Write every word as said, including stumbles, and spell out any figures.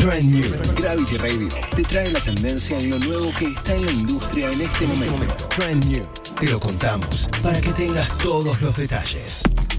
Trend New. Gravity Radio te trae la tendencia en lo nuevo que está en la industria en este momento. Trend New. Te lo contamos para que tengas todos los detalles.